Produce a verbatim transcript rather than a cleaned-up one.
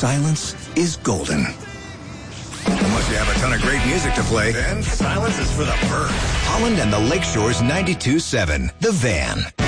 silence is golden. Unless you have a ton of great music to play, then silence is for the birds. Holland and the Lakeshore's ninety-two point seven, The Van.